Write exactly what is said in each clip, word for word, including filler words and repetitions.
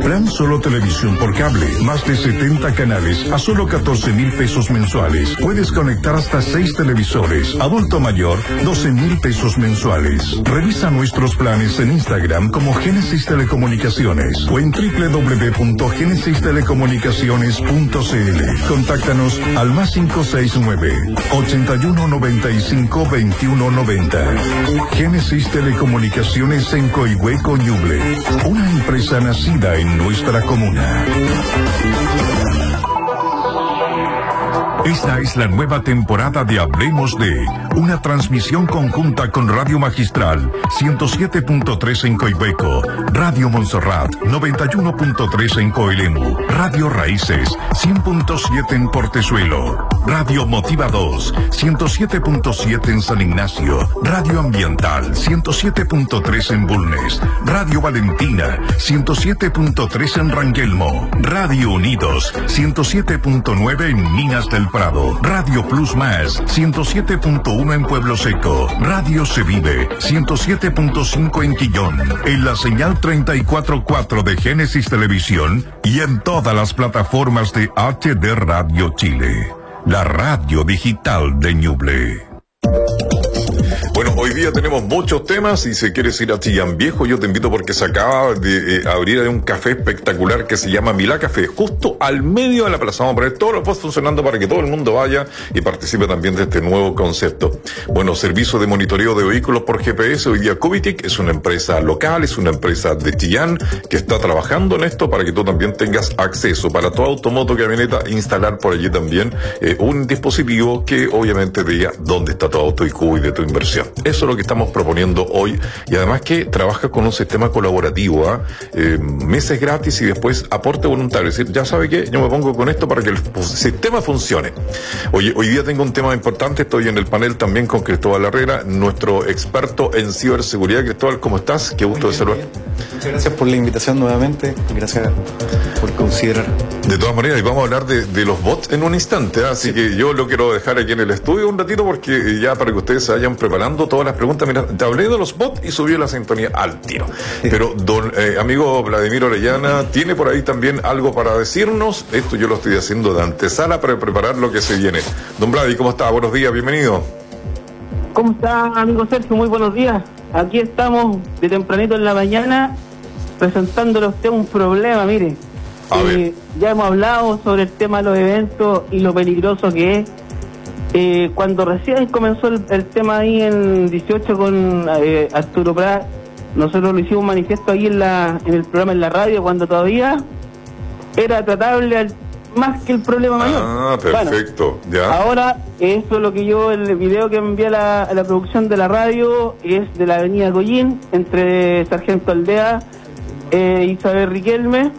Plan solo televisión por cable, más de setenta canales a solo catorce mil pesos mensuales. Puedes conectar hasta seis televisores. Adulto mayor, doce mil pesos mensuales. Revisa nuestros planes en Instagram como Génesis Telecomunicaciones o en doble u doble u doble u punto génesis telecomunicaciones punto c l. Contáctanos al más cinco seis nueve, ochenta y uno noventa y cinco veintiuno noventa. Génesis Telecomunicaciones en Coihueco, Ñuble. Una empresa nacida en nuestra comuna. Esta es la nueva temporada de Hablemos de, una transmisión conjunta con Radio Magistral, ciento siete punto tres en Coihueco, Radio Montserrat, noventa y uno punto tres en Coelemu, Radio Raíces, cien punto siete en Portezuelo, Radio Motiva dos, ciento siete punto siete en San Ignacio, Radio Ambiental, ciento siete punto tres en Bulnes, Radio Valentina, ciento siete punto tres en Rangelmo, Radio Unidos, ciento siete punto nueve en Minas del Prado, Radio Plus Más, ciento siete punto uno en Pueblo Seco, Radio Se Vive, ciento siete punto cinco en Quillón, en la señal treinta y cuatro punto cuatro de Génesis Televisión y en todas las plataformas de H D Radio Chile, la radio digital de Ñuble. Bueno, hoy día tenemos muchos temas y si quieres ir a Chillán Viejo, yo te invito porque se acaba de eh, abrir un café espectacular que se llama Milá Café, justo al medio de la plaza. Vamos a poner todos los postes funcionando para que todo el mundo vaya y participe también de este nuevo concepto. Bueno, servicio de monitoreo de vehículos por G P S. Hoy día Cubitic es una empresa local, es una empresa de Chillán que está trabajando en esto para que tú también tengas acceso para tu automoto, camioneta, instalar por allí también eh, un dispositivo que obviamente te diga dónde está tu auto y cuide tu inversión. Eso es lo que estamos proponiendo hoy y además que trabaja con un sistema colaborativo, ¿eh? Eh, meses gratis y después aporte voluntario. Es decir, ya sabe que yo me pongo con esto para que el sistema funcione. Oye, hoy día tengo un tema importante, estoy en el panel también con Cristóbal Herrera, nuestro experto en ciberseguridad. Cristóbal, ¿cómo estás? Qué gusto de saludar. Muchas gracias por la invitación nuevamente, gracias por considerar. De todas maneras, y vamos a hablar de, de los bots en un instante, ¿eh? Así sí. que yo lo quiero dejar aquí en el estudio un ratito porque ya para que ustedes se vayan preparando todas las preguntas. Mira, te hablé de los bots y subí la sintonía al tiro. Sí. Pero, don eh, amigo Vladimir Orellana, ¿tiene por ahí también algo para decirnos? Esto yo lo estoy haciendo de antesala para preparar lo que se viene. Don Vladi, ¿cómo está? Buenos días, bienvenido. ¿Cómo está, amigo Sergio? Muy buenos días. Aquí estamos de tempranito en la mañana presentándole a usted un problema, mire. Eh, ya hemos hablado sobre el tema de los eventos y lo peligroso que es. Eh, cuando recién comenzó el, el tema ahí en dieciocho con eh, Arturo Prat, nosotros lo hicimos un manifiesto ahí en la en el programa en la radio cuando todavía era tratable al, más que el problema mayor. Ah, perfecto. Bueno, ya. Ahora, eso es lo que yo, el video que envié a la, a la producción de la radio es de la avenida Collín, entre Sargento Aldea, eh, Isabel Riquelme.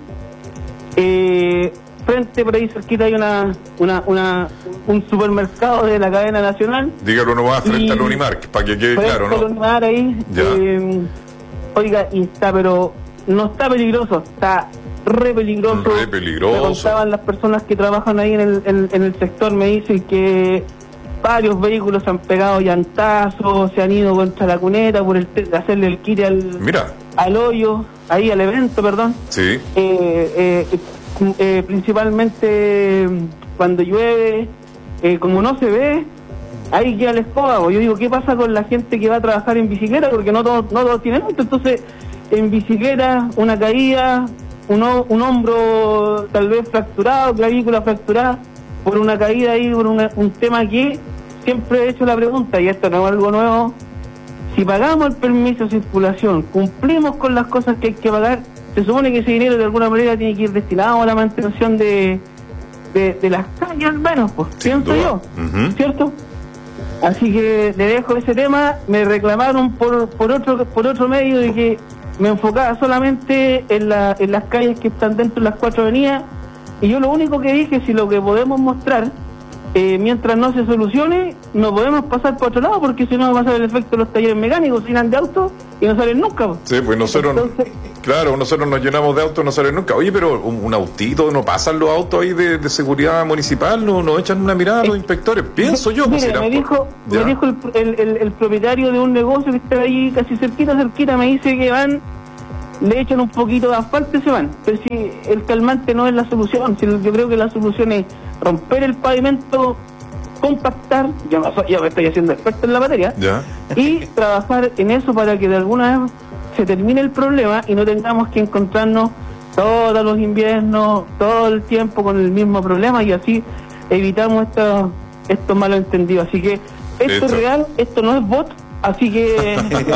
Eh, frente por ahí cerquita hay una, una, una un supermercado de la cadena nacional. Dígalo nomás, frente al Unimark, para que quede claro, ¿no? Frente al Unimark ahí, eh, oiga, y está, pero no está peligroso, está re peligroso. Re peligroso. Me contaban las personas que trabajan ahí en el, en, en el sector, me dicen que varios vehículos se han pegado llantazos, se han ido contra la cuneta por el hacerle el quite al, Mira. al hoyo, ahí al evento, perdón. Sí. Eh, eh, eh, principalmente cuando llueve, eh, como no se ve, ahí queda la escoba. Yo digo, ¿qué pasa con la gente que va a trabajar en bicicleta? Porque no todos no todos tienen auto. Entonces, en bicicleta, una caída, un, un hombro tal vez fracturado, clavícula fracturada, por una caída ahí, por una, un tema que siempre he hecho la pregunta, y esto no es algo nuevo. Si pagamos el permiso de circulación, cumplimos con las cosas que hay que pagar, se supone que ese dinero de alguna manera tiene que ir destinado a la mantención de, de, de las calles, al menos, pues, pienso yo, uh-huh. ¿cierto? Así que le dejo ese tema. Me reclamaron por, por otro por otro medio de que me enfocaba solamente en, la, en las calles que están dentro de las cuatro avenidas, y yo lo único que dije, si lo que podemos mostrar, eh, mientras no se solucione, no podemos pasar por otro lado, porque si no va a pasar el efecto de los talleres mecánicos, llenan de autos y no salen nunca. Sí, pues nosotros, Entonces, claro, nosotros nos llenamos de autos, no salen nunca. Oye, pero un, un autito, ¿no pasan los autos ahí de, de seguridad municipal? ¿No, no echan una mirada a los inspectores? Pienso yo. Mire, pues, me, dijo, me dijo el, el, el, el propietario de un negocio que está ahí casi cerquita, cerquita, me dice que van le echan un poquito de asfalto y se van. Pero si el calmante no es la solución, si yo creo que la solución es romper el pavimento, compactar, yo, no soy, yo me estoy haciendo experto en la materia, ¿Ya? y trabajar en eso para que de alguna vez se termine el problema y no tengamos que encontrarnos todos los inviernos, todo el tiempo con el mismo problema, y así evitamos estos, estos malos entendidos. Así que esto Esto. es real, esto no es bot, así que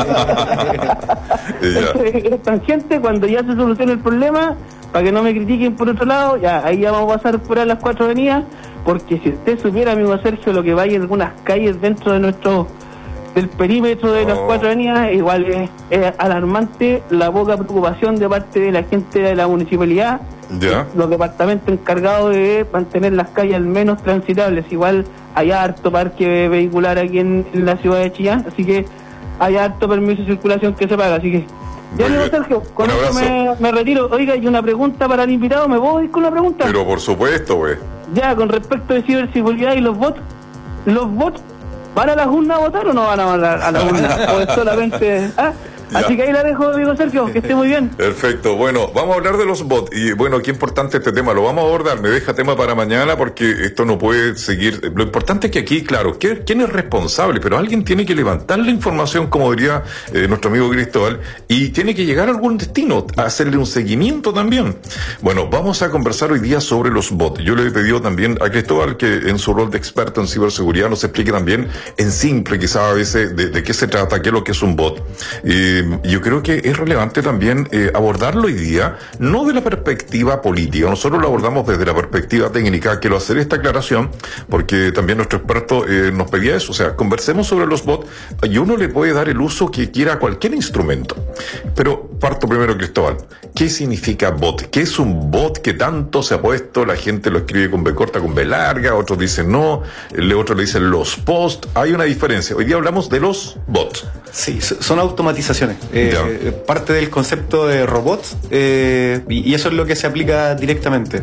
esto es, es tangente. Cuando ya se solucione el problema, para que no me critiquen por otro lado, ya ahí ya vamos a pasar por ahí las cuatro avenidas, porque si usted supiera, amigo Sergio, lo que va en algunas calles dentro de nuestro del perímetro de las Oh. cuatro avenidas, igual es, es alarmante la poca preocupación de parte de la gente de la municipalidad, ¿Ya? los departamentos encargados de mantener las calles al menos transitables. Igual hay harto parque vehicular aquí en, en la ciudad de Chillán, así que hay harto permiso de circulación que se paga, así que ya, Muy amigo bien. Sergio, con Un esto abrazo. me, me retiro. Oiga, hay una pregunta para el invitado, ¿me puedo ir con la pregunta? Pero por supuesto, güey. Ya, con respecto de ciberseguridad y los bots, ¿los bots van a las urnas a votar o no van a, a, a las urnas? ¿O es solamente...? ¿Ah? Ya. Así que ahí la dejo, amigo Sergio, que esté muy bien. Perfecto, bueno, vamos a hablar de los bots y bueno, qué importante este tema, lo vamos a abordar, me deja tema para mañana porque esto no puede seguir, lo importante es que aquí, claro, ¿quién, quién es responsable? Pero alguien tiene que levantar la información, como diría eh, nuestro amigo Cristóbal, y tiene que llegar a algún destino, a hacerle un seguimiento también. Bueno, vamos a conversar hoy día sobre los bots. Yo le he pedido también a Cristóbal que en su rol de experto en ciberseguridad nos explique también en simple, quizás a veces, de, de qué se trata, qué es lo que es un bot. Eh, yo creo que es relevante también eh, abordarlo hoy día, no de la perspectiva política, nosotros lo abordamos desde la perspectiva técnica. Quiero hacer esta aclaración porque también nuestro experto eh, nos pedía eso, o sea, conversemos sobre los bots y uno le puede dar el uso que quiera a cualquier instrumento. Pero parto primero, Cristóbal, ¿qué significa bot? ¿Qué es un bot que tanto se ha puesto? La gente lo escribe con B corta, con B larga, otros dicen no, otros le dicen los post. Hay una diferencia. Hoy día hablamos de los bots. Sí, son automatizaciones. Eh, Ya. parte del concepto de robots, eh, y, y eso es lo que se aplica directamente.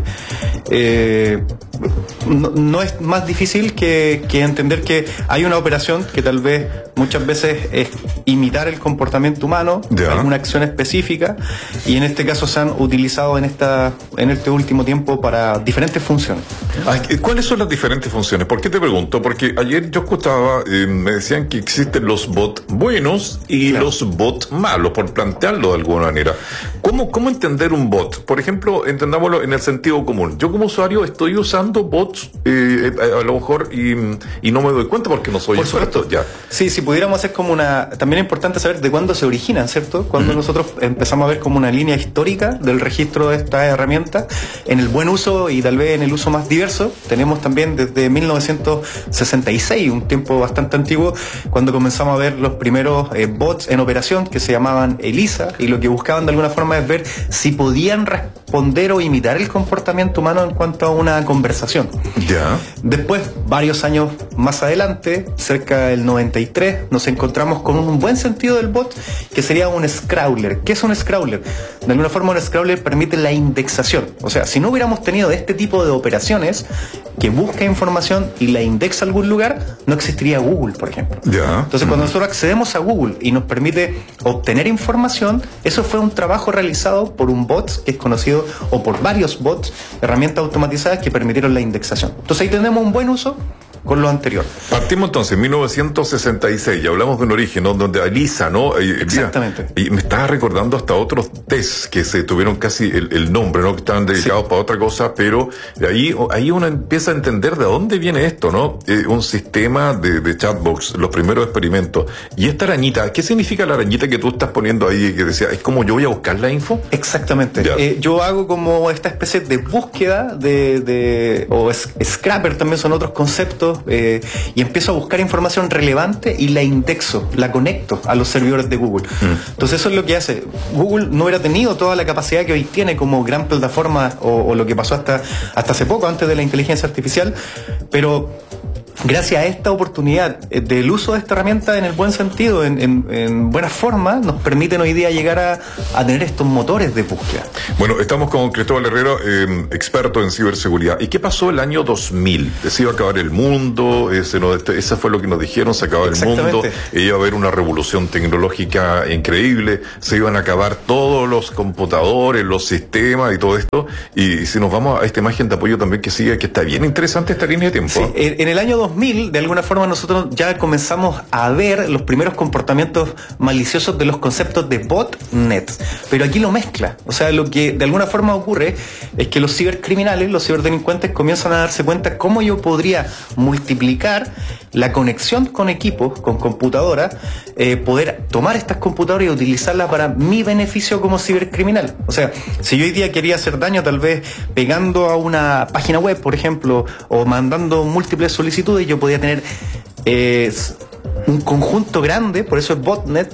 Eh, no, no es más difícil que, que entender que hay una operación que tal vez muchas veces es imitar el comportamiento humano, Ya. alguna acción específica, y en este caso se han utilizado en esta en este último tiempo para diferentes funciones. Ay, ¿cuáles son las diferentes funciones? ¿Por qué te pregunto? Porque ayer yo escuchaba, eh, me decían que existen los bots buenos y Claro. los bots malos, por plantearlo de alguna manera. ¿Cómo, ¿Cómo entender un bot? Por ejemplo, entendámoslo en el sentido común. Yo como usuario estoy usando bots, eh, a, a lo mejor, y, y no me doy cuenta porque no soy Por experto. supuesto. Ya. Sí, si pudiéramos hacer como una... También es importante saber de cuándo se originan, ¿cierto? Cuando nosotros empezamos a ver como una línea histórica del registro de esta herramienta, en el buen uso y tal vez en el uso más diverso, tenemos también desde mil novecientos sesenta y seis, un tiempo bastante antiguo, cuando comenzamos a ver los primeros eh, bots en operación que se llamaban ELISA, y lo que buscaban de alguna forma es ver si podían responder o imitar el comportamiento humano en cuanto a una conversación. Ya. Después, varios años más adelante, cerca del noventa y tres, nos encontramos con un buen sentido del bot, que sería un scrawler. ¿Qué es un scrawler? De alguna forma un scrawler permite la indexación. O sea, si no hubiéramos tenido este tipo de operaciones que busca información y la indexa a algún lugar, no existiría Google, por ejemplo. Ya. Entonces, cuando nosotros accedemos a Google y nos permite obtener información, eso fue un trabajo realizado por un bot que es conocido, o por varios bots, herramientas automatizadas que permitieron la indexación. Entonces ahí tenemos un buen uso con lo anterior. Partimos entonces en mil novecientos sesenta y seis, y hablamos de un origen, ¿no? Donde ELISA, ¿no? Eh, Exactamente. Y me estaba recordando hasta otros test que se tuvieron casi el, el nombre, ¿no? Que estaban dedicados Sí. para otra cosa, pero de ahí, ahí uno empieza a entender de dónde viene esto, ¿no? Eh, un sistema de, de chatbox, los primeros experimentos. Y esta arañita, ¿qué significa la arañita que tú estás poniendo ahí? Que decía, ¿es como yo voy a buscar la info? Exactamente. Ya. Eh, yo hago como esta especie de búsqueda de, de o es- scrapper también son otros conceptos, eh, y empiezo a buscar información relevante y la indexo, la conecto a los servidores de Google. Mm. Entonces eso es lo que hace. Google no hubiera tenido toda la capacidad que hoy tiene como gran plataforma, o, o lo que pasó hasta, hasta hace poco, antes de la inteligencia artificial, pero gracias a esta oportunidad del uso de esta herramienta en el buen sentido, en, en, en buena forma, nos permiten hoy día llegar a, a tener estos motores de búsqueda. Bueno, estamos con Cristóbal Herrera, eh, experto en ciberseguridad. ¿Y qué pasó el año dos mil? Se iba a acabar el mundo, ese, no, ese fue lo que nos dijeron, se acababa el mundo, iba a haber una revolución tecnológica increíble, se iban a acabar todos los computadores, los sistemas y todo esto. Y si nos vamos a esta imagen de apoyo también que sigue, que está bien interesante esta línea de tiempo. Sí, en, en el año dos mil, de alguna forma, nosotros ya comenzamos a ver los primeros comportamientos maliciosos de los conceptos de botnet. Pero aquí lo mezcla. O sea, lo que de alguna forma ocurre es que los cibercriminales, los ciberdelincuentes comienzan a darse cuenta cómo yo podría multiplicar la conexión con equipos, con computadoras, eh, poder tomar estas computadoras y utilizarlas para mi beneficio como cibercriminal. O sea, si yo hoy día quería hacer daño, tal vez pegando a una página web, por ejemplo, o mandando múltiples solicitudes, yo podía tener eh, un conjunto grande, por eso es botnet,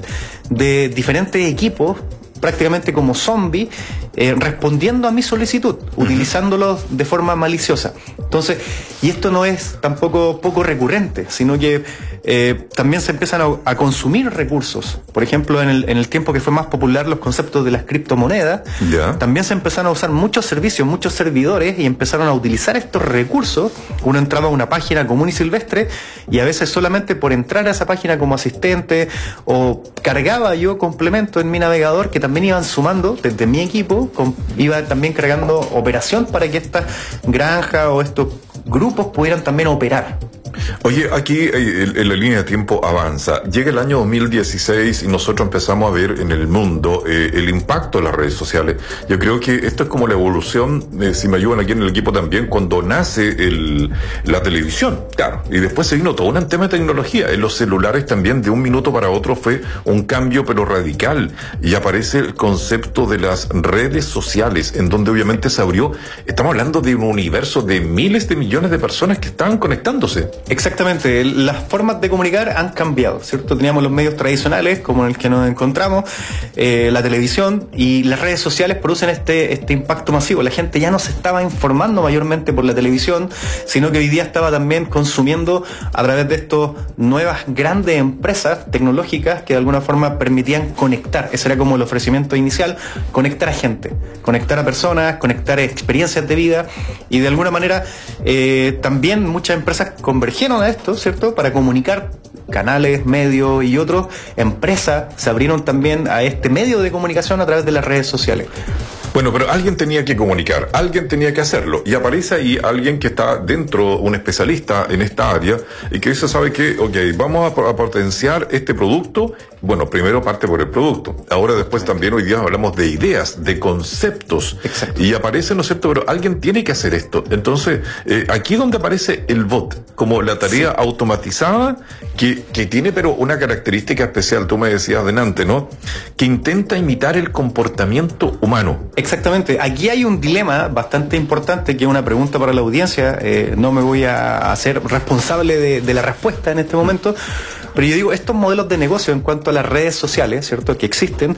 de diferentes equipos, prácticamente como zombies, eh, respondiendo a mi solicitud, uh-huh. utilizándolos de forma maliciosa. Entonces, y esto no es tampoco poco recurrente, sino que eh, también se empiezan a, a consumir recursos. Por ejemplo, en el, en el tiempo que fue más popular los conceptos de las criptomonedas, yeah. también se empezaron a usar muchos servicios, muchos servidores, y empezaron a utilizar estos recursos. Uno entraba a una página común y silvestre, y a veces solamente por entrar a esa página como asistente, o cargaba yo complementos en mi navegador que también iban sumando desde mi equipo, con, iba también cargando operación para que estas granjas o estos grupos pudieran también operar. Oye, aquí en, en la línea de tiempo avanza. Llega el año dos mil dieciséis y nosotros empezamos a ver en el mundo eh, el impacto de las redes sociales. Yo creo que esto es como la evolución, eh, si me ayudan aquí en el equipo también, cuando nace el, la televisión, claro. Y después se vino todo un tema de tecnología. En los celulares también, de un minuto para otro, fue un cambio pero radical. Y aparece el concepto de las redes sociales, en donde obviamente se abrió, estamos hablando de un universo de miles de millones de personas que estaban conectándose. Exactamente, las formas de comunicar han cambiado, ¿cierto? Teníamos los medios tradicionales, como en el que nos encontramos, eh, la televisión, y las redes sociales producen este, este impacto masivo. La gente ya no se estaba informando mayormente por la televisión, sino que hoy día estaba también consumiendo a través de estas nuevas grandes empresas tecnológicas que de alguna forma permitían conectar. Ese era como el ofrecimiento inicial, conectar a gente, conectar a personas, conectar experiencias de vida, y de alguna manera eh, también muchas empresas convergieron a esto, ¿cierto? Para comunicar, canales, medios y otros, empresas se abrieron también a este medio de comunicación a través de las redes sociales. Bueno, pero alguien tenía que comunicar, alguien tenía que hacerlo, y aparece ahí alguien que está dentro, un especialista en esta área, y que dice, ¿sabe qué? Ok, vamos a, a potenciar este producto. Bueno, primero parte por el producto. Ahora después también hoy día hablamos de ideas, de conceptos. Exacto. Y aparece, ¿no es cierto? Pero alguien tiene que hacer esto. Entonces, eh, aquí donde aparece el bot, como la tarea sí. automatizada, que, que tiene pero una característica especial, tú me decías delante, ¿no? Que intenta imitar el comportamiento humano. Exactamente. Aquí hay un dilema bastante importante, que es una pregunta para la audiencia. Eh, no me voy a hacer responsable de, de la respuesta en este momento. Pero yo digo, estos modelos de negocio en cuanto a las redes sociales, ¿cierto?, que existen,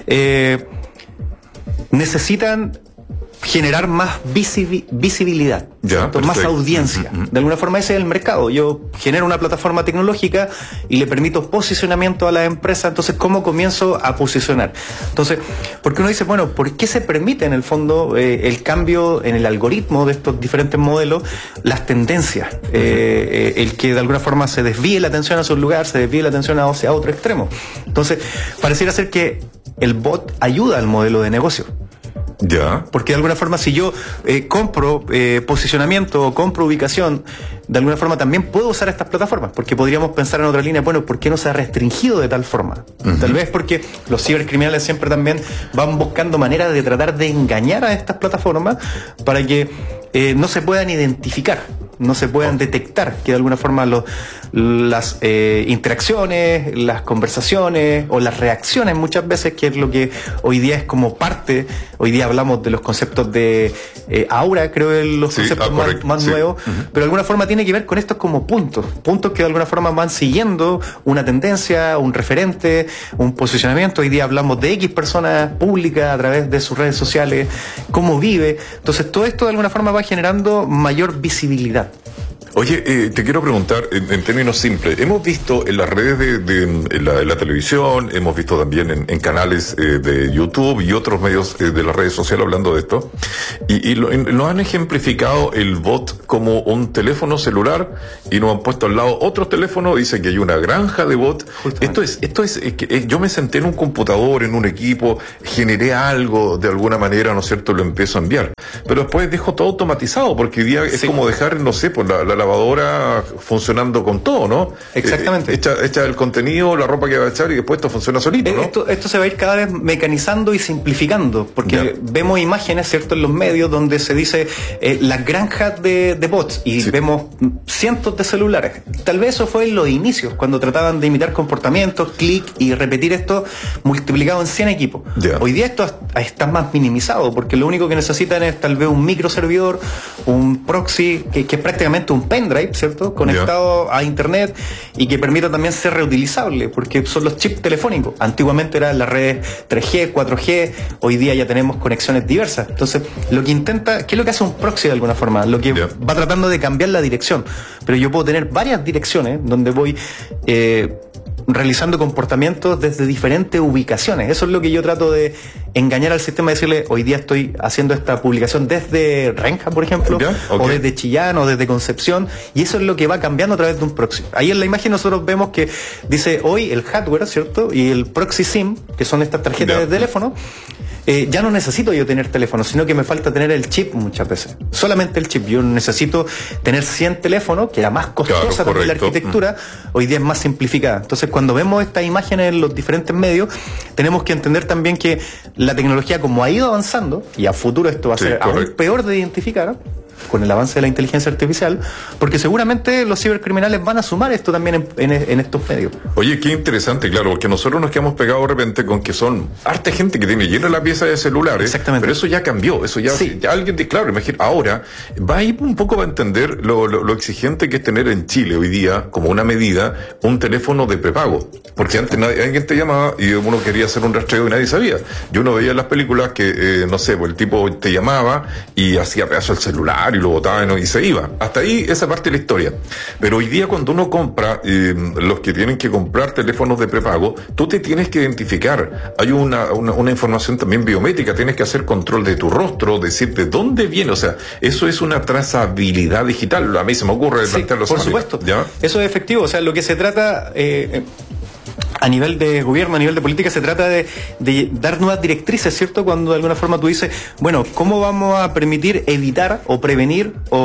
eh, necesitan generar más visibi- visibilidad, ya, más audiencia. Uh-huh. De alguna forma ese es el mercado. Yo genero una plataforma tecnológica y le permito posicionamiento a la empresa. Entonces, ¿cómo comienzo a posicionar? Entonces, porque uno dice, bueno, ¿por qué se permite en el fondo eh, el cambio en el algoritmo de estos diferentes modelos, las tendencias? Uh-huh. eh, eh, el que de alguna forma se desvíe la atención hacia un lugar, se desvíe la atención hacia otro extremo. Entonces, pareciera ser que el bot ayuda al modelo de negocio. Ya. Porque de alguna forma, si yo eh, compro eh, posicionamiento o compro ubicación, de alguna forma también puedo usar estas plataformas, porque podríamos pensar en otra línea, bueno, ¿por qué no se ha restringido de tal forma? Uh-huh. Tal vez porque los cibercriminales siempre también van buscando maneras de tratar de engañar a estas plataformas para que eh, no se puedan identificar, no se puedan oh. detectar, que de alguna forma los, las eh, interacciones, las conversaciones o las reacciones muchas veces, que es lo que hoy día es como parte, hoy día hablamos de los conceptos de eh, aura, creo que los sí, conceptos ah, más, más sí. nuevos, uh-huh. pero de alguna forma tiene que ver con estos como puntos, puntos que de alguna forma van siguiendo una tendencia, un referente, un posicionamiento. Hoy día hablamos de X personas públicas a través de sus redes sociales, cómo vive. Entonces todo esto de alguna forma va generando mayor visibilidad. Oye, eh, te quiero preguntar en, en términos simples. Hemos visto en las redes de, de en la, en la televisión, hemos visto también en, en canales eh, de YouTube y otros medios eh, de las redes sociales hablando de esto, y, y lo, en, lo han ejemplificado el bot como un teléfono celular y nos han puesto al lado otros teléfonos. Dice que hay una granja de bot. Justamente. Esto es, esto es, es que eh, yo me senté en un computador, en un equipo, generé algo de alguna manera, ¿no es cierto? Lo empiezo a enviar, pero después dejo todo automatizado, porque hoy día es sí. como dejar, no sé, pues la, la lavadora funcionando con todo, ¿no? Exactamente. Eh, echa, echa el contenido, la ropa que va a echar y después esto funciona solito, ¿no? Esto, esto se va a ir cada vez mecanizando y simplificando, porque ya. vemos imágenes, ¿cierto?, en los medios donde se dice eh, las granjas de, de bots y sí. vemos cientos de celulares. Tal vez eso fue en los inicios, cuando trataban de imitar comportamientos, clic y repetir esto multiplicado en cien equipos. Ya. Hoy día esto está más minimizado, porque lo único que necesitan es tal vez un microservidor, un proxy, que, que es prácticamente un pendrive, ¿cierto?, conectado yeah. a internet y que permita también ser reutilizable, porque son los chips telefónicos. Antiguamente eran las redes tres G, cuatro G, hoy día ya tenemos conexiones diversas. Entonces, lo que intenta, ¿qué es lo que hace un proxy de alguna forma? Lo que yeah. va tratando de cambiar la dirección, pero yo puedo tener varias direcciones donde voy eh, realizando comportamientos desde diferentes ubicaciones. Eso es lo que yo trato de engañar al sistema, decirle, hoy día estoy haciendo esta publicación desde Renca, por ejemplo, yeah, okay. o desde Chillán, o desde Concepción, y eso es lo que va cambiando a través de un proxy. Ahí en la imagen nosotros vemos que dice hoy el hardware, ¿cierto?, y el proxy SIM, que son estas tarjetas yeah. de teléfono. Eh, ya no necesito yo tener teléfono, sino que me falta tener el chip muchas veces. Solamente el chip. Yo necesito tener cien teléfonos, que era más costosa claro, también la arquitectura, mm. hoy día es más simplificada. Entonces, cuando vemos estas imágenes en los diferentes medios, tenemos que entender también que la tecnología, como ha ido avanzando, y a futuro esto va a sí, ser correcto. aún peor de identificar, con el avance de la inteligencia artificial, porque seguramente los cibercriminales van a sumar esto también en, en, en estos medios. Oye, qué interesante, claro, porque nosotros nos quedamos pegados de repente con que son harta gente que tiene llena la pieza de celulares. Exactamente. Pero eso ya cambió, eso ya, sí. ya alguien, de, claro, imagínate, ahora va a ir un poco a entender lo, lo, lo exigente que es tener en Chile hoy día, como una medida, un teléfono de prepago, porque antes nadie, alguien te llamaba y uno quería hacer un rastreo y nadie sabía. Yo no veía en las películas que, eh, no sé, pues el tipo te llamaba y hacía pedazo el celular y lo botaba y se iba. Hasta ahí esa parte de la historia. Pero hoy día cuando uno compra, eh, los que tienen que comprar teléfonos de prepago, tú te tienes que identificar. Hay una, una, una información también biométrica, tienes que hacer control de tu rostro, decir de dónde viene, o sea, eso es una trazabilidad digital. A mí se me ocurre sí, plantearlo. Por supuesto. ¿Ya? Eso es efectivo, o sea, lo que se trata... Eh, a nivel de gobierno, a nivel de política, se trata de, de dar nuevas directrices, ¿cierto? Cuando de alguna forma tú dices, bueno, ¿cómo vamos a permitir evitar o prevenir o,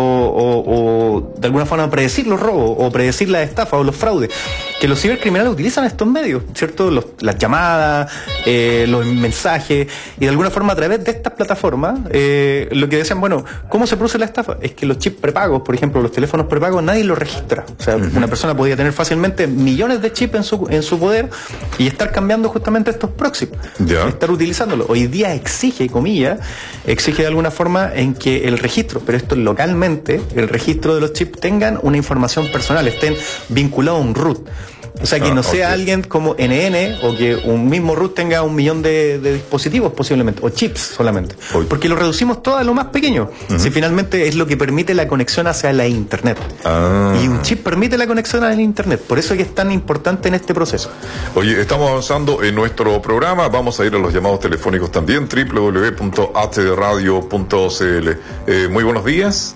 o, o de alguna forma predecir los robos o predecir las estafas o los fraudes? Que los cibercriminales utilizan estos medios, ¿cierto? Los, las llamadas, eh, los mensajes, y de alguna forma a través de estas plataformas, eh, lo que decían, bueno, ¿cómo se produce la estafa? Es que los chips prepagos, por ejemplo, los teléfonos prepagos, nadie los registra. O sea, uh-huh. una persona podía tener fácilmente millones de chips en su, en su poder y estar cambiando justamente estos proxies, yeah. estar utilizándolo. Hoy día exige, comillas, exige de alguna forma en que el registro, pero esto localmente, el registro de los chips tengan una información personal, estén vinculados a un root. O sea, que ah, no sea okay. alguien como N N o que un mismo root tenga un millón de, de dispositivos posiblemente, o chips solamente. Hoy. Porque lo reducimos todo a lo más pequeño. Uh-huh. Si finalmente es lo que permite la conexión hacia la Internet. Ah. Y un chip permite la conexión a la Internet. Por eso es que es tan importante en este proceso. Oye, estamos avanzando en nuestro programa. Vamos a ir a los llamados telefónicos también, doble u doble u doble u punto h d radio punto c l. Eh, muy buenos días.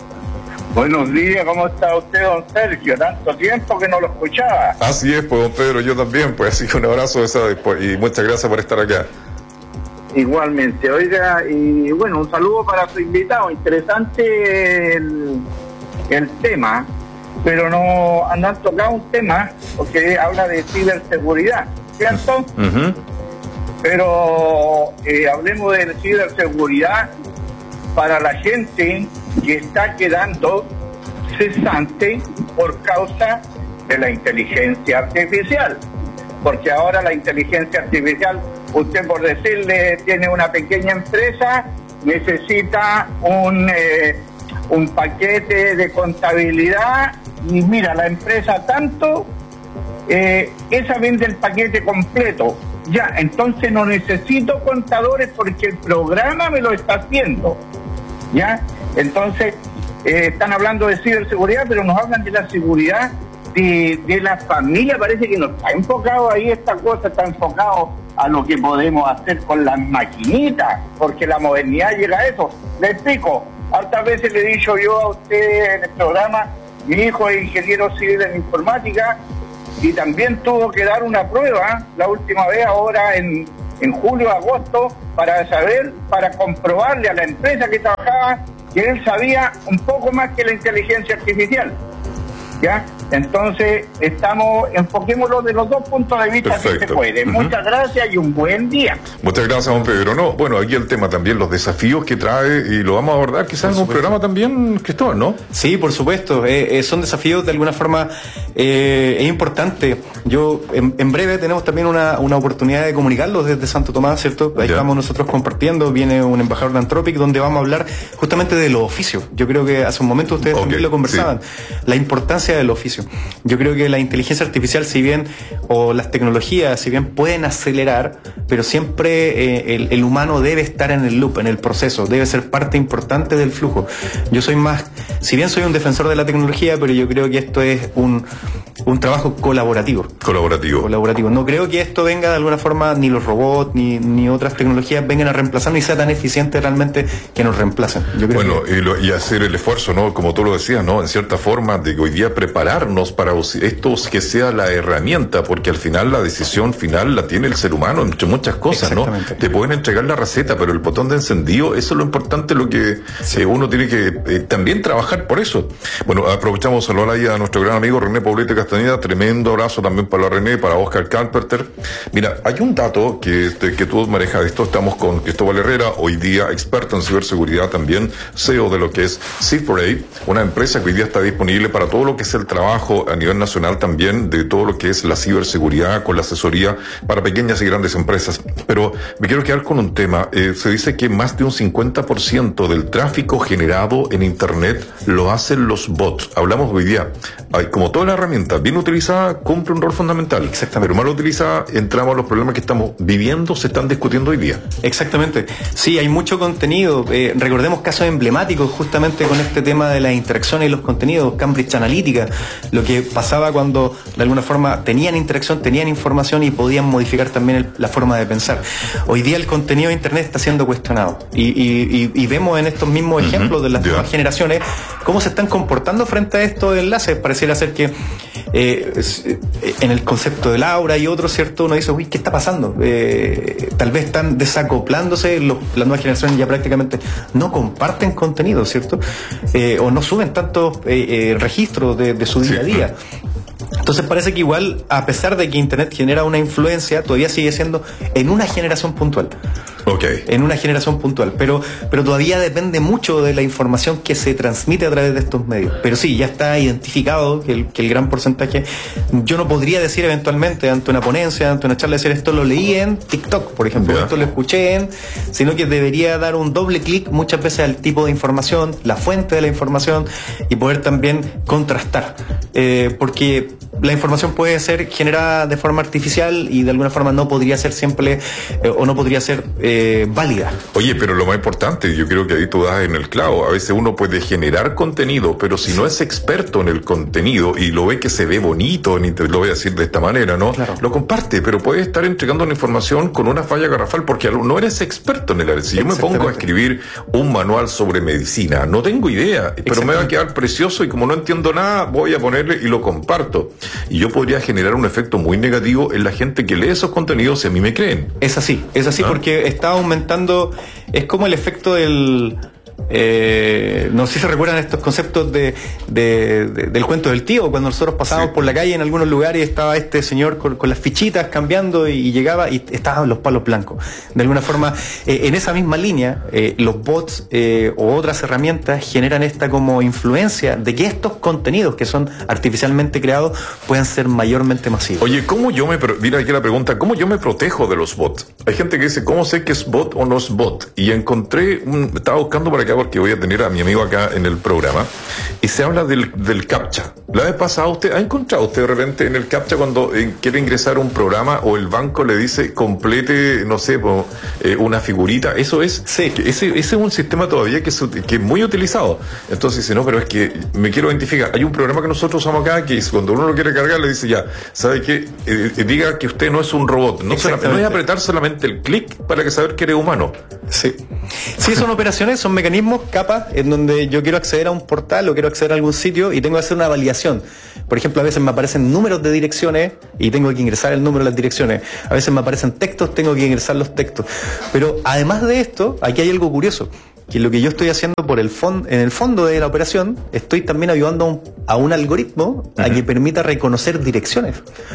Buenos días, ¿cómo está usted, don Sergio? Tanto tiempo que no lo escuchaba. Así es, pues, don Pedro, yo también, pues, así que un abrazo y muchas gracias por estar acá. Igualmente, oiga, y bueno, un saludo para su invitado. Interesante el, el tema, pero no han tocado un tema, porque habla de ciberseguridad, ¿cierto? Uh-huh. Pero eh, hablemos de ciberseguridad para la gente que está quedando cesante por causa de la inteligencia artificial. Porque ahora la inteligencia artificial, usted por decirle, tiene una pequeña empresa, necesita un, eh, un paquete de contabilidad y mira, la empresa tanto, eh, esa vende el paquete completo. Ya, entonces no necesito contadores porque el programa me lo está haciendo. ¿Ya? Entonces, eh, están hablando de ciberseguridad, pero nos hablan de la seguridad de, de la familia. Parece que no está enfocado ahí esta cosa, está enfocado a lo que podemos hacer con las maquinitas, porque la modernidad llega a eso. Le explico, hartas veces le he dicho yo a usted en el programa, mi hijo es ingeniero civil en informática y también tuvo que dar una prueba la última vez ahora en, en julio, agosto, para saber, para comprobarle a la empresa que trabajaba que él sabía un poco más que la inteligencia artificial. ¿Ya? Entonces, estamos, enfoquémoslo de los dos puntos de vista. Perfecto. Que se puede. Uh-huh. Muchas gracias y un buen día. Muchas gracias, don Pedro. No, bueno, aquí el tema también, los desafíos que trae, y lo vamos a abordar quizás en un programa también, Cristóbal, ¿no? Sí, por supuesto. Eh, eh, son desafíos de alguna forma eh, es importante. Yo, en, en breve, tenemos también una, una oportunidad de comunicarlos desde Santo Tomás, ¿cierto? Ahí ya. Estamos nosotros compartiendo, viene un embajador de Anthropic, donde vamos a hablar justamente de los oficios. Yo creo que hace un momento ustedes okay, también lo conversaban. Sí. La importancia del oficio. Yo creo que la inteligencia artificial, si bien, o las tecnologías, si bien pueden acelerar, pero siempre eh, el, el humano debe estar en el loop, en el proceso, debe ser parte importante del flujo. Yo soy más, si bien soy un defensor de la tecnología, pero yo creo que esto es un, un trabajo colaborativo. Colaborativo. Colaborativo. No creo que esto venga de alguna forma, ni los robots, ni, ni otras tecnologías vengan a reemplazarnos y sea tan eficiente realmente que nos reemplacen. Yo creo bueno, que... y, lo, y hacer el esfuerzo, ¿no? Como tú lo decías, ¿no? En cierta forma, de hoy día prepararnos para esto que sea la herramienta, porque al final la decisión final la tiene el ser humano, entre muchas cosas, ¿no? Te pueden entregar la receta, pero el botón de encendido, eso es lo importante, lo que sí. eh, uno tiene que eh, también trabajar por eso. Bueno, aprovechamos a saludar ahí a nuestro gran amigo René Poblete Castañeda, tremendo abrazo también para René, para Oscar Camperter. Mira, hay un dato que, este, que tú manejas de esto, estamos con Cristóbal Herrera, hoy día experto en ciberseguridad también, C E O de lo que es C cuatro A, una empresa que hoy día está disponible para todo lo que es el trabajo a nivel nacional también de todo lo que es la ciberseguridad con la asesoría para pequeñas y grandes empresas. Pero me quiero quedar con un tema. Eh, se dice que más de un cincuenta por ciento del tráfico generado en Internet lo hacen los bots. Hablamos hoy día. Hay, como toda la herramienta, bien utilizada, cumple un rol fundamental. Exactamente. Pero mal utilizada, entramos a los problemas que estamos viviendo, se están discutiendo hoy día. Exactamente. Sí, hay mucho contenido. Eh, recordemos casos emblemáticos justamente con este tema de las interacciones y los contenidos. Cambridge Analytica, lo que pasaba cuando de alguna forma tenían interacción, tenían información y podían modificar también el, la forma de pensar. Hoy día el contenido de Internet está siendo cuestionado y, y, y, y vemos en estos mismos uh-huh. ejemplos de las yeah. nuevas generaciones cómo se están comportando frente a estos enlaces. Pareciera ser que eh, en el concepto del aura y otros, ¿cierto? Uno dice, uy, ¿qué está pasando? Eh, tal vez están desacoplándose, los, las nuevas generaciones ya prácticamente no comparten contenido, ¿cierto? Eh, o no suben tantos eh, eh, registros de, de su día a día. Sí. Entonces parece que igual, a pesar de que Internet genera una influencia, todavía sigue siendo en una generación puntual. Okay. En una generación puntual. Pero, pero todavía depende mucho de la información que se transmite a través de estos medios. Pero sí, ya está identificado que el, que el gran porcentaje, yo no podría decir eventualmente ante una ponencia, ante una charla, decir esto lo leí en TikTok, por ejemplo, yeah. esto lo escuché en, sino que debería dar un doble clic muchas veces al tipo de información, la fuente de la información y poder también contrastar. Eh, porque la información puede ser generada de forma artificial y de alguna forma no podría ser siempre eh, o no podría ser eh, válida. Oye, pero lo más importante, yo creo que ahí tú das en el clavo. A veces uno puede generar contenido, pero si sí. no es experto en el contenido y lo ve que se ve bonito, lo voy a decir de esta manera, ¿no? Claro. Lo comparte, pero puede estar entregando una información con una falla garrafal porque no eres experto en el área. Si yo me pongo a escribir un manual sobre medicina, no tengo idea, pero me va a quedar precioso y como no entiendo nada, voy a ponerle y lo comparto. Y yo podría generar un efecto muy negativo en la gente que lee esos contenidos si a mí me creen. Es así, es así ¿Ah? porque está aumentando, es como el efecto del... Eh, no sé si se recuerdan estos conceptos de, de, de del cuento del tío, cuando nosotros pasábamos sí. por la calle en algunos lugares y estaba este señor con, con las fichitas cambiando y, y llegaba y estaban los palos blancos. De alguna forma, eh, en esa misma línea, eh, los bots eh, o otras herramientas generan esta como influencia de que estos contenidos que son artificialmente creados puedan ser mayormente masivos. Oye, ¿cómo yo me, mira aquí la pregunta, ¿cómo yo me protejo de los bots? Hay gente que dice, ¿cómo sé que es bot o no es bot? Y encontré, un, estaba buscando para acá porque voy a tener a mi amigo acá en el programa, y se habla del, del CAPTCHA. La vez pasada, ¿usted ha encontrado usted de repente en el CAPTCHA cuando eh, quiere ingresar a un programa o el banco le dice complete, no sé, po, eh, una figurita? Eso es, sí. que ese, ese es un sistema todavía que es, que es muy utilizado. Entonces dice, no, pero es que me quiero identificar. Hay un programa que nosotros usamos acá que es cuando uno lo quiere cargar le dice ya, ¿sabe qué? Eh, eh, diga que usted no es un robot. No, solamente, no es apretar solamente el clic para que saber que eres humano. Sí. Sí, son operaciones, son mecanismos, capas, en donde yo quiero acceder a un portal o quiero acceder a algún sitio y tengo que hacer una validación. Por ejemplo, a veces me aparecen números de direcciones y tengo que ingresar el número de las direcciones. A veces me aparecen textos, tengo que ingresar los textos. Pero además de esto, aquí hay algo curioso, que lo que yo estoy haciendo por el fondo, en el fondo de la operación, estoy también ayudando a un, a un algoritmo uh-huh. a que permita reconocer direcciones.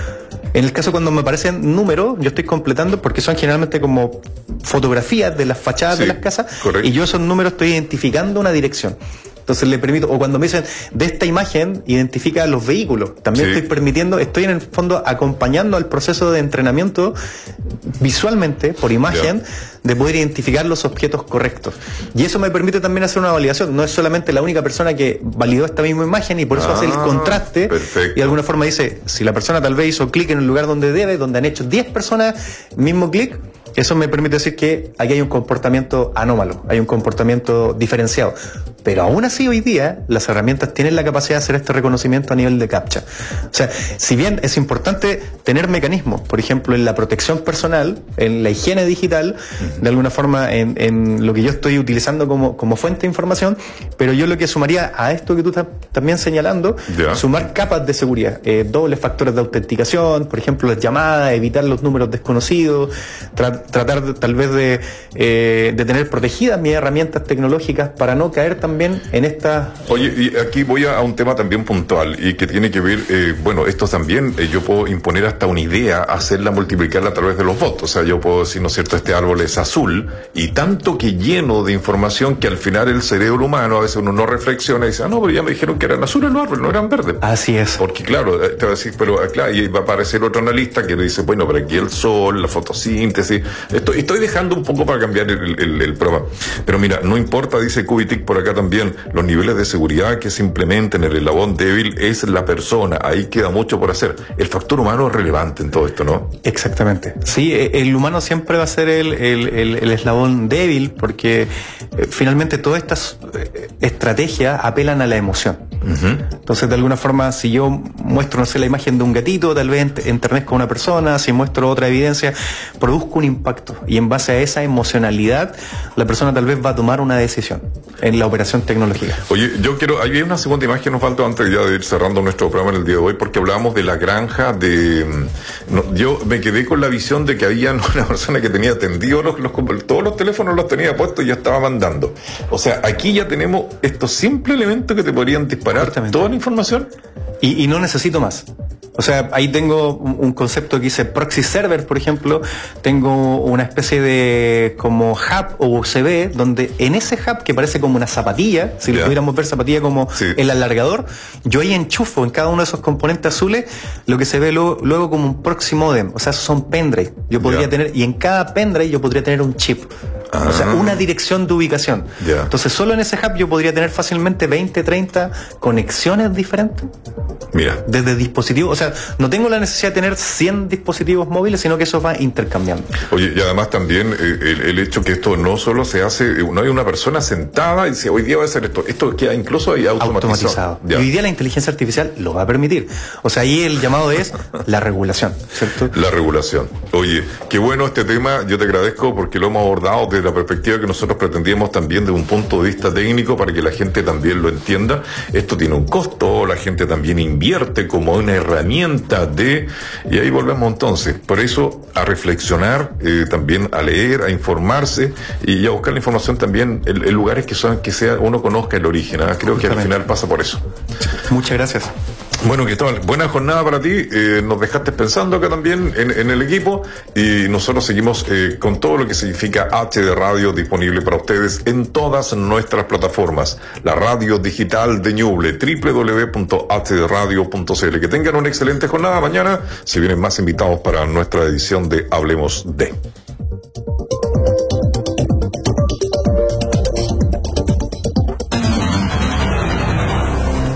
En el caso cuando me aparecen números, yo estoy completando porque son generalmente como fotografías de las fachadas sí, de las casas, correcto. Y yo esos números estoy identificando una dirección. Entonces le permito, o cuando me dicen de esta imagen identifica los vehículos, también sí. estoy permitiendo, estoy en el fondo acompañando al proceso de entrenamiento visualmente, por imagen, yeah. de poder identificar los objetos correctos. Y eso me permite también hacer una validación. No es solamente la única persona que validó esta misma imagen y por eso ah, hace el contraste. Perfecto. Y de alguna forma dice, si la persona tal vez hizo clic en el lugar donde debe, donde han hecho diez personas mismo clic, eso me permite decir que aquí hay un comportamiento anómalo, hay un comportamiento diferenciado. Pero aún así hoy día las herramientas tienen la capacidad de hacer este reconocimiento a nivel de CAPTCHA. O sea, si bien es importante tener mecanismos, por ejemplo, en la protección personal, en la higiene digital, de alguna forma en, en lo que yo estoy utilizando como, como fuente de información, pero yo lo que sumaría a esto que tú estás también señalando, yeah. sumar capas de seguridad, eh, dobles factores de autenticación, por ejemplo, las llamadas, evitar los números desconocidos, tra- tratar de, tal vez de, eh, de tener protegidas mis herramientas tecnológicas para no caer también en esta... Oye, y aquí voy a, a un tema también puntual y que tiene que ver, eh, bueno, esto también, eh, yo puedo imponer hasta una idea, hacerla, multiplicarla a través de los bots. O sea, yo puedo decir, ¿no es cierto?, este árbol es azul y tanto que lleno de información que al final el cerebro humano, a veces uno no reflexiona y dice, ah, no, pero ya me dijeron que eran azules los árboles, no eran verdes. Así es. Porque claro, te va a decir, pero claro, y va a aparecer otro analista que le dice, bueno, pero aquí el sol, la fotosíntesis, estoy, estoy dejando un poco para cambiar el, el, el programa. Pero mira, no importa, dice Cubitic por acá también, los niveles de seguridad que se implementen en el eslabón débil es la persona, ahí queda mucho por hacer. El factor humano es relevante en todo esto, ¿no? Exactamente. Sí, el humano siempre va a ser el, el, el, el eslabón débil porque eh, finalmente todas estas eh, estrategias apelan a la emoción. Uh-huh. Entonces, de alguna forma, si yo muestro, no sé, la imagen de un gatito, tal vez enternezco a una persona, si muestro otra evidencia, produzco un impacto. Y en base a esa emocionalidad, la persona tal vez va a tomar una decisión en la operación tecnológica. Oye, yo quiero, hay una segunda imagen que nos falta antes ya de ir cerrando nuestro programa en el día de hoy, porque hablábamos de la granja de... No, yo me quedé con la visión de que había una persona que tenía atendido los, los, todos los teléfonos los tenía puestos y ya estaba mandando. O sea, aquí ya tenemos estos simples elementos que te podrían disparar toda la información. Y, y no necesito más. O sea, ahí tengo un, un concepto que dice proxy server, por ejemplo. Tengo una especie de como hub o U S B, donde en ese hub que parece como una zapatilla, si yeah. lo pudiéramos ver zapatilla como sí. el alargador, yo ahí enchufo en cada uno de esos componentes azules lo que se ve luego, luego como un proxy modem. O sea, esos son pendrive. Yo podría yeah. tener, y en cada pendrive yo podría tener un chip. Ah. O sea, una dirección de ubicación. Yeah. Entonces, solo en ese hub yo podría tener fácilmente veinte, treinta conexiones diferentes. Mira. Desde dispositivos. O sea, no tengo la necesidad de tener cien dispositivos móviles, sino que eso va intercambiando. Oye, y además también eh, el, el hecho que esto no solo se hace, no hay una persona sentada y dice, hoy día voy a hacer esto. Esto queda incluso ahí automatizado. automatizado. Y hoy día la inteligencia artificial lo va a permitir. O sea, ahí el llamado es la regulación, ¿cierto? La regulación. Oye, qué bueno este tema. Yo te agradezco porque lo hemos abordado desde la perspectiva que nosotros pretendíamos también desde un punto de vista técnico para que la gente también lo entienda. Esto tiene un costo, la gente también invierte como una herramienta de... Y ahí volvemos entonces. Por eso, a reflexionar, eh, también a leer, a informarse y a buscar la información también en, en lugares que son que sea uno conozca el origen. ¿eh? Creo que al final pasa por eso. Muchas gracias. Bueno, Cristóbal, buena jornada para ti. Eh, nos dejaste pensando acá también en, en el equipo y nosotros seguimos eh, con todo lo que significa H D Radio disponible para ustedes en todas nuestras plataformas. La radio digital de Ñuble, doble u doble u doble u punto h d radio punto c l. Que tengan una excelente jornada. Mañana se vienen más invitados para nuestra edición de Hablemos de...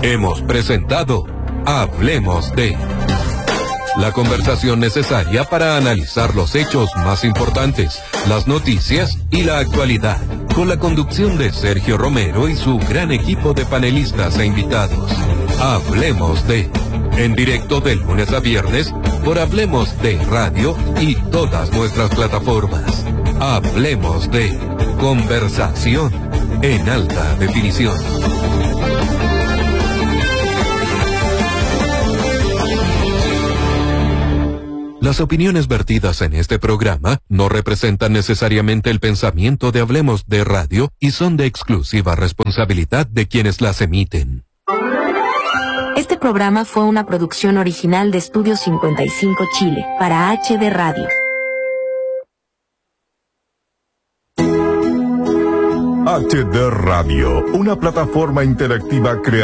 Hemos presentado Hablemos de... La conversación necesaria para analizar los hechos más importantes, las noticias y la actualidad, con la conducción de Sergio Romero y su gran equipo de panelistas e invitados. Hablemos de... En directo de lunes a viernes por Hablemos de Radio y todas nuestras plataformas. Hablemos de... Conversación en alta definición. Las opiniones vertidas en este programa no representan necesariamente el pensamiento de Hablemos de Radio y son de exclusiva responsabilidad de quienes las emiten. Este programa fue una producción original de Estudio cincuenta y cinco Chile para H D Radio. H D Radio, una plataforma interactiva creada